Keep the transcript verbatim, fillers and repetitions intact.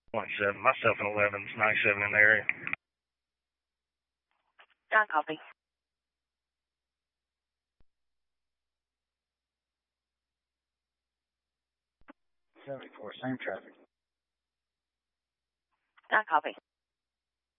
One seven. Myself and eleven's ninety-seven in the area. John, copy. seventy-four, same traffic. John, copy.